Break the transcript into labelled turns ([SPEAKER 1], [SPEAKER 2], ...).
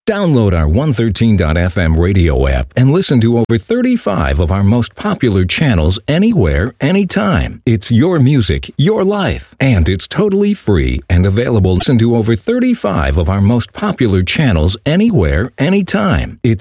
[SPEAKER 1] Download our 113.fm radio app and listen to over 35 of our most popular channels anywhere, anytime. It's your music, your life, and it's totally free and available. Listen to over 35 of our most popular channels anywhere, anytime. It's